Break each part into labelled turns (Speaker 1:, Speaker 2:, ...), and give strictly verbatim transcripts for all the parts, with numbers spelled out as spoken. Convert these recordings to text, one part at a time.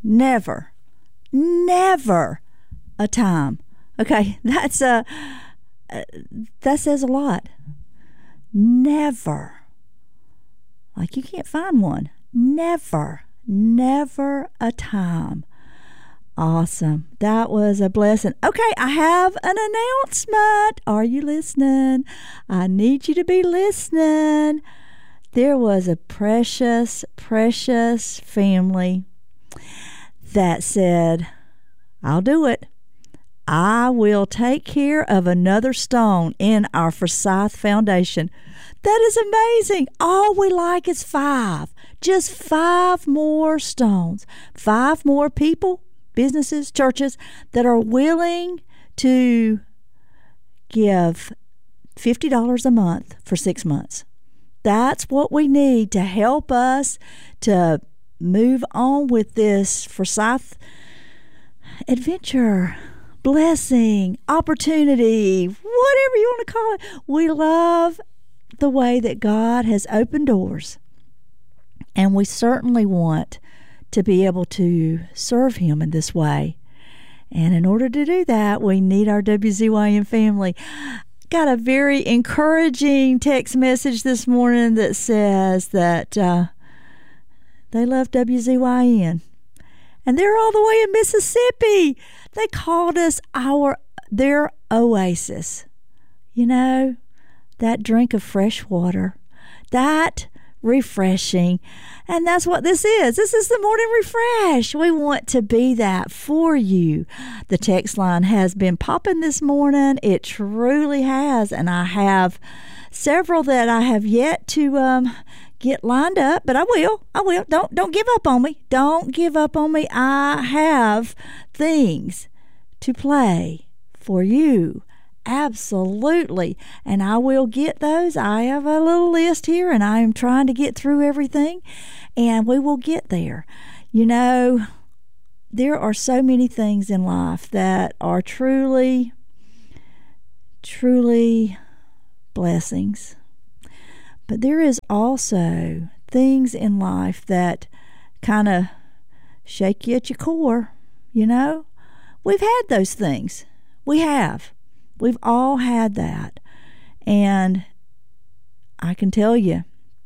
Speaker 1: never, never a time. Okay, that's a, uh, that says a lot. Never. Like you can't find one. Never, never a time. Awesome. That was a blessing. Okay, I have an announcement. Are you listening? I need you to be listening. There was a precious, precious family that said, I'll do it. I will take care of another stone in our Forsyth Foundation. That is amazing. All we like is five. Just five more stones. Five more people, businesses, churches that are willing to give fifty dollars a month for six months. That's what we need to help us to move on with this Forsyth adventure, blessing, opportunity, whatever you want to call it. We love the way that God has opened doors, and we certainly want to be able to serve Him in this way. And in order to do that, we need our W Z Y N family. Got a very encouraging text message this morning that says that uh, they love W Z Y N. And they're all the way in Mississippi. They called us our their oasis. You know, that drink of fresh water, that refreshing. And that's what this is. This is the morning refresh. We want to be that for you. The text line has been popping this morning. It truly has. And I have several that I have yet to um, get lined up, but I will. I will. Don't don't give up on me. Don't give up on me. I have things to play for you. Absolutely. And I will get those. I have a little list here, and I am trying to get through everything, and we will get there. You know, there are so many things in life that are truly, truly blessings. But there is also things in life that kind of shake you at your core, you know? We've had those things. We have. We've all had that. And I can tell you,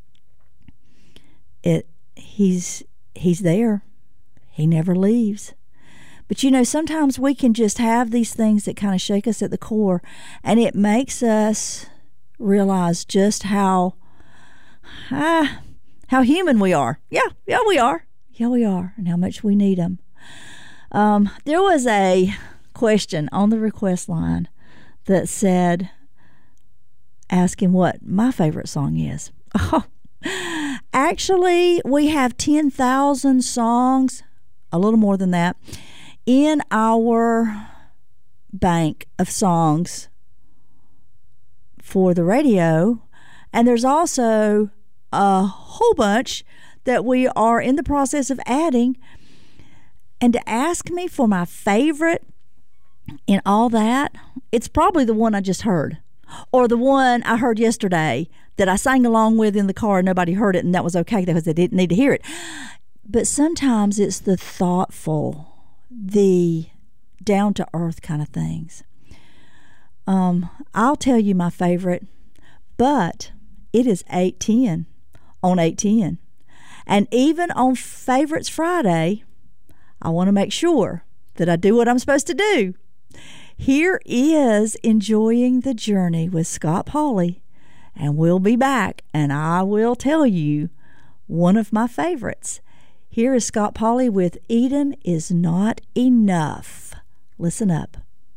Speaker 1: it he's he's there. He never leaves. But you know, sometimes we can just have these things that kind of shake us at the core, and it makes us realize just how ah, how human we are. Yeah, yeah, we are. Yeah, we are. And how much we need them. Um, there was a question on the request line that said, asking what my favorite song is. Oh, actually, we have ten thousand songs, a little more than that, in our bank of songs for the radio. And there's also a whole bunch that we are in the process of adding. And to ask me for my favorite in all that, it's probably the one I just heard, or the one I heard yesterday that I sang along with in the car and nobody heard it, and that was okay because they didn't need to hear it. But sometimes it's the thoughtful, the down-to-earth kind of things. Um, I'll tell you my favorite, but it is eight ten on eight ten. And even on Favorites Friday, I want to make sure that I do what I'm supposed to do. Here is Enjoying the Journey with Scott Pauley, and we'll be back, and I will tell you one of my favorites. Here is Scott Pauley with Eden is Not Enough. Listen up.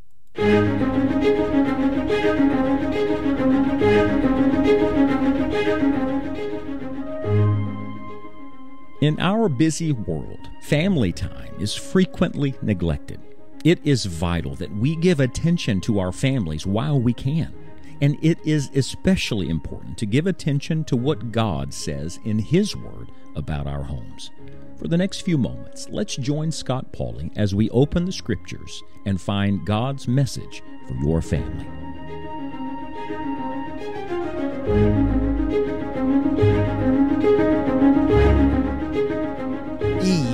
Speaker 2: In our busy world, family time is frequently neglected. It is vital that we give attention to our families while we can. And it is especially important to give attention to what God says in His Word about our homes. For the next few moments, let's join Scott Pauley as we open the Scriptures and find God's message for your family.
Speaker 3: Eve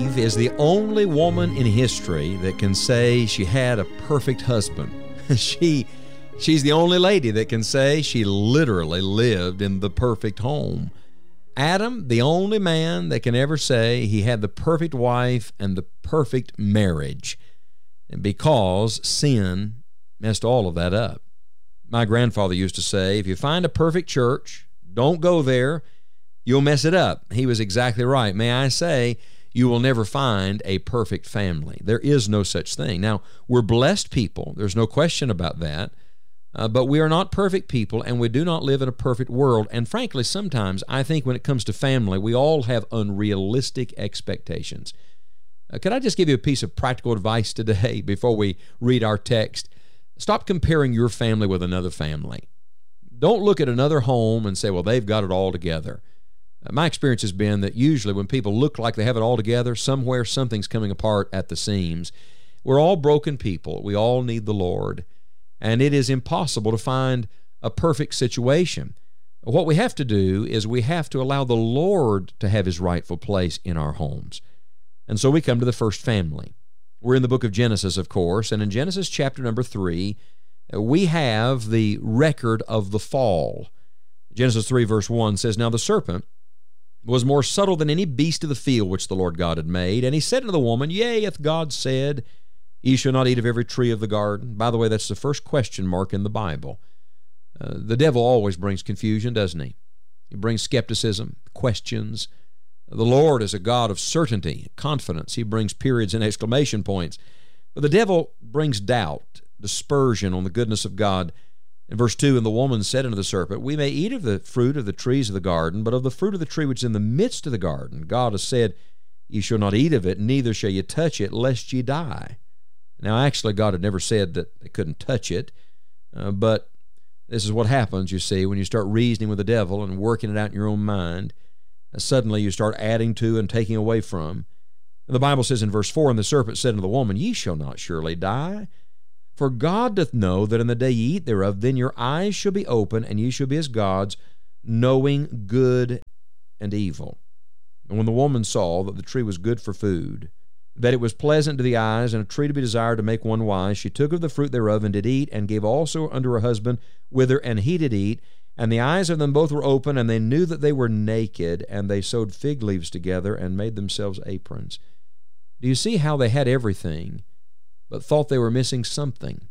Speaker 3: Eve is the only woman in history that can say she had a perfect husband. she, she's the only lady that can say she literally lived in the perfect home. Adam, the only man that can ever say he had the perfect wife and the perfect marriage. And because sin messed all of that up. My grandfather used to say, if you find a perfect church, don't go there. You'll mess it up. He was exactly right. May I say, you will never find a perfect family. There is no such thing. Now, we're blessed people. There's no question about that. Uh, but we are not perfect people, and we do not live in a perfect world. And frankly, sometimes I think when it comes to family, we all have unrealistic expectations. Uh, could I just give you a piece of practical advice today before we read our text? Stop comparing your family with another family. Don't look at another home and say, well, they've got it all together. Uh, my experience has been that usually when people look like they have it all together, somewhere something's coming apart at the seams. We're all broken people. We all need the Lord. And it is impossible to find a perfect situation. What we have to do is we have to allow the Lord to have His rightful place in our homes. And so we come to the first family. We're in the book of Genesis, of course, and in Genesis chapter number three, we have the record of the fall. Genesis three verse one says, Now the serpent was more subtle than any beast of the field which the Lord God had made. And he said unto the woman, Yea, hath God said, Ye shall not eat of every tree of the garden? By the way, that's the first question mark in the Bible. Uh, the devil always brings confusion, doesn't he? He brings skepticism, questions. The Lord is a God of certainty, confidence. He brings periods and exclamation points. But the devil brings doubt, dispersion on the goodness of God. In verse two, And the woman said unto the serpent, We may eat of the fruit of the trees of the garden, but of the fruit of the tree which is in the midst of the garden, God has said, Ye shall not eat of it, neither shall ye touch it, lest ye die. Now, actually, God had never said that they couldn't touch it, uh, but this is what happens, you see, when you start reasoning with the devil and working it out in your own mind. Uh, suddenly, you start adding to and taking away from. And the Bible says in verse four, And the serpent said unto the woman, Ye shall not surely die. For God doth know that in the day ye eat thereof, then your eyes shall be open, and ye shall be as gods, knowing good and evil. And when the woman saw that the tree was good for food, that it was pleasant to the eyes, and a tree to be desired to make one wise, she took of the fruit thereof, and did eat, and gave also unto her husband with her, and he did eat. And the eyes of them both were open, and they knew that they were naked, and they sewed fig leaves together, and made themselves aprons. Do you see how they had everything, but thought they were missing something?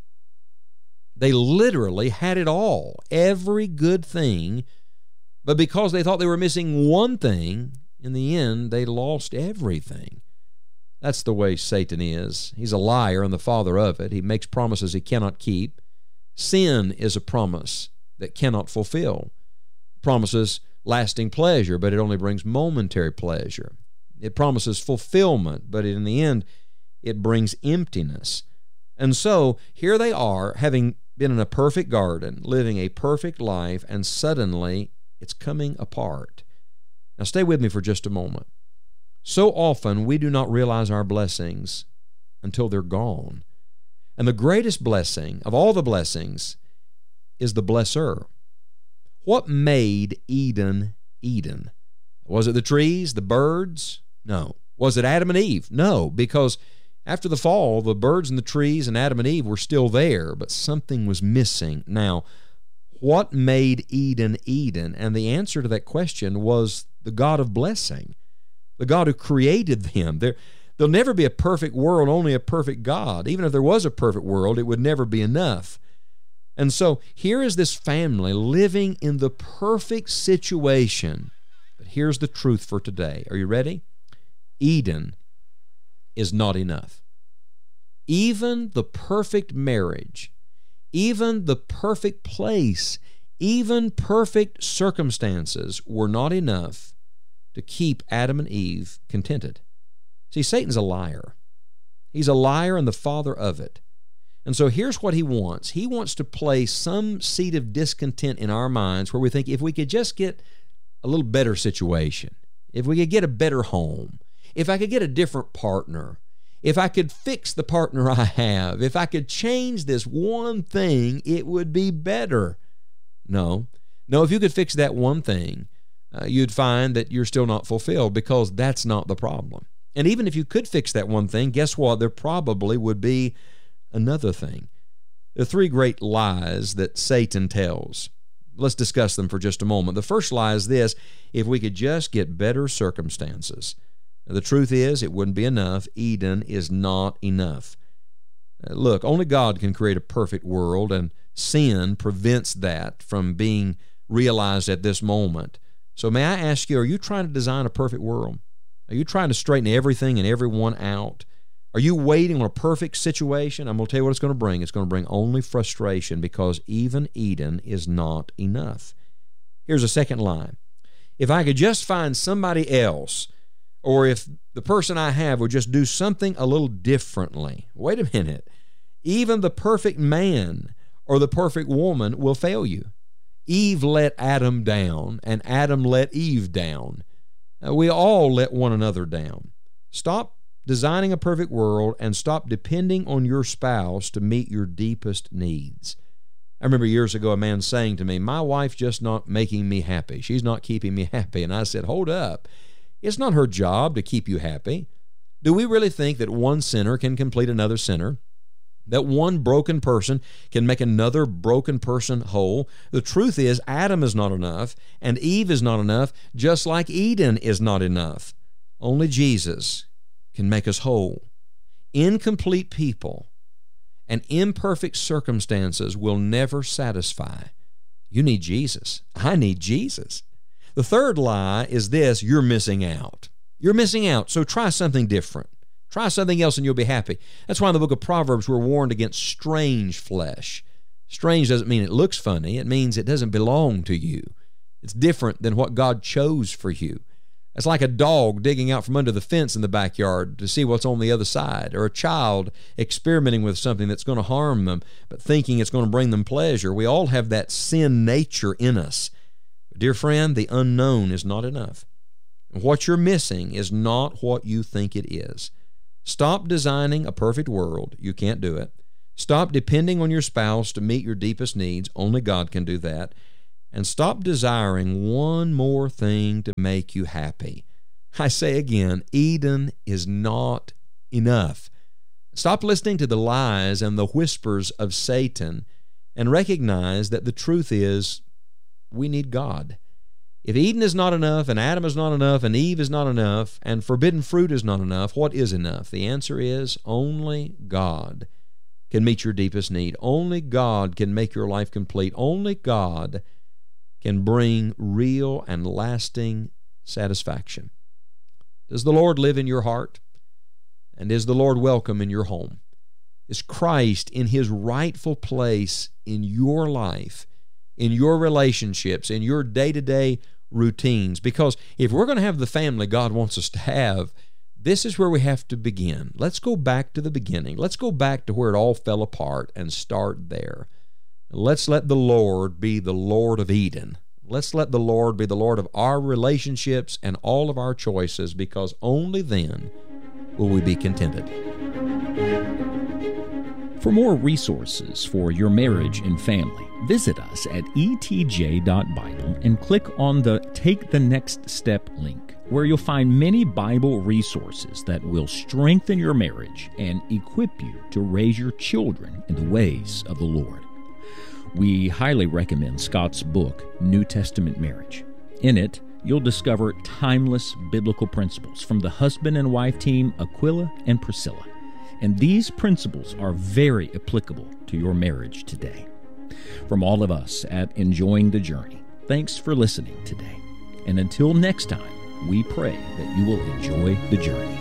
Speaker 3: They literally had it all, every good thing, but because they thought they were missing one thing, in the end, they lost everything. That's the way Satan is. He's a liar and the father of it. He makes promises he cannot keep. Sin is a promise that cannot fulfill. Promises lasting pleasure, but it only brings momentary pleasure. It promises fulfillment, but in the end, it brings emptiness. And so, here they are, having been in a perfect garden, living a perfect life, and suddenly it's coming apart. Now, stay with me for just a moment. So often we do not realize our blessings until they're gone. And the greatest blessing of all the blessings is the blesser. What made Eden Eden? Was it the trees, the birds? No. Was it Adam and Eve? No, because after the fall, the birds and the trees and Adam and Eve were still there, but something was missing. Now, what made Eden Eden? And the answer to that question was the God of blessing. The God who created them. There, there'll never be a perfect world, only a perfect God. Even if there was a perfect world, it would never be enough. And so here is this family living in the perfect situation. But here's the truth for today. Are you ready? Eden is not enough. Even the perfect marriage, even the perfect place, even perfect circumstances were not enough to keep Adam and Eve contented. See, Satan's a liar. He's a liar and the father of it. And so here's what he wants. He wants to place some seed of discontent in our minds where we think if we could just get a little better situation, if we could get a better home, if I could get a different partner, if I could fix the partner I have, if I could change this one thing, it would be better. No. No, if you could fix that one thing, Uh, you'd find that you're still not fulfilled because that's not the problem. And even if you could fix that one thing, guess what? There probably would be another thing. There are three great lies that Satan tells. Let's discuss them for just a moment. The first lie is this: if we could just get better circumstances. Now, the truth is, it wouldn't be enough. Eden is not enough. Uh, look, only God can create a perfect world, and sin prevents that from being realized at this moment. So may I ask you, are you trying to design a perfect world? Are you trying to straighten everything and everyone out? Are you waiting on a perfect situation? I'm going to tell you what it's going to bring. It's going to bring only frustration, because even Eden is not enough. Here's a second line. If I could just find somebody else, or if the person I have would just do something a little differently. Wait a minute. Even the perfect man or the perfect woman will fail you. Eve let Adam down, and Adam let Eve down. Uh, we all let one another down. Stop designing a perfect world and stop depending on your spouse to meet your deepest needs. I remember years ago a man saying to me, my wife's just not making me happy. She's not keeping me happy. And I said, hold up. It's not her job to keep you happy. Do we really think that one sinner can complete another sinner? That one broken person can make another broken person whole? The truth is, Adam is not enough, and Eve is not enough, just like Eden is not enough. Only Jesus can make us whole. Incomplete people and imperfect circumstances will never satisfy. You need Jesus. I need Jesus. The third lie is this: you're missing out. You're missing out, so try something different. Try something else and you'll be happy. That's why in the book of Proverbs we're warned against strange flesh. Strange doesn't mean it looks funny. It means it doesn't belong to you. It's different than what God chose for you. It's like a dog digging out from under the fence in the backyard to see what's on the other side, or a child experimenting with something that's going to harm them but thinking it's going to bring them pleasure. We all have that sin nature in us. Dear friend, the unknown is not enough. What you're missing is not what you think it is. Stop designing a perfect world. You can't do it. Stop depending on your spouse to meet your deepest needs. Only God can do that. And stop desiring one more thing to make you happy. I say again, Eden is not enough. Stop listening to the lies and the whispers of Satan and recognize that the truth is we need God. If Eden is not enough, and Adam is not enough, and Eve is not enough, and forbidden fruit is not enough, what is enough? The answer is only God can meet your deepest need. Only God can make your life complete. Only God can bring real and lasting satisfaction. Does the Lord live in your heart? And is the Lord welcome in your home? Is Christ in His rightful place in your life, in your relationships, in your day-to-day routines? Because if we're going to have the family God wants us to have, this is where we have to begin. Let's go back to the beginning. Let's go back to where it all fell apart and start there. Let's let the Lord be the Lord of Eden. Let's let the Lord be the Lord of our relationships and all of our choices, because only then will we be contented.
Speaker 2: For more resources for your marriage and family, visit us at e t j dot bible and click on the Take the Next Step link, where you'll find many Bible resources that will strengthen your marriage and equip you to raise your children in the ways of the Lord. We highly recommend Scott's book, New Testament Marriage. In it, you'll discover timeless biblical principles from the husband and wife team Aquila and Priscilla. And these principles are very applicable to your marriage today. From all of us at Enjoying the Journey, thanks for listening today. And until next time, we pray that you will enjoy the journey.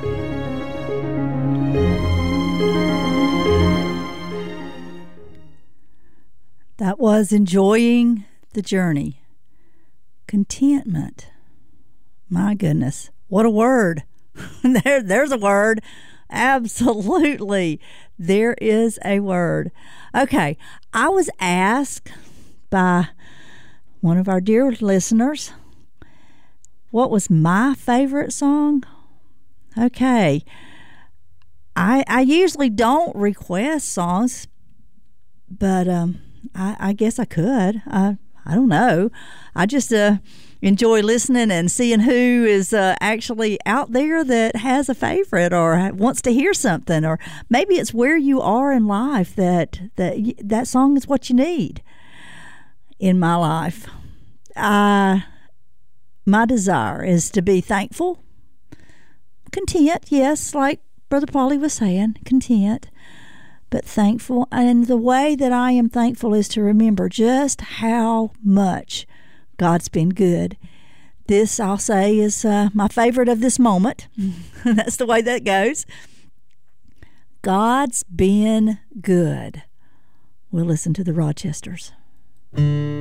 Speaker 1: That was Enjoying the Journey. Contentment. My goodness, what a word. there, there's a word. Absolutely. There is a word. Okay, I was asked by one of our dear listeners what was my favorite song. Okay, I I usually don't request songs, but um, I, I guess I could. I I don't know. I just uh enjoy listening and seeing who is uh, actually out there that has a favorite or wants to hear something, or maybe it's where you are in life that that that song is what you need. In my life, I, my desire is to be thankful, content, yes, like Brother Paulie was saying, content, but thankful. And the way that I am thankful is to remember just how much God's been good. This, I'll say, is uh, my favorite of this moment. That's the way that goes. God's been good. We'll listen to the Rochesters.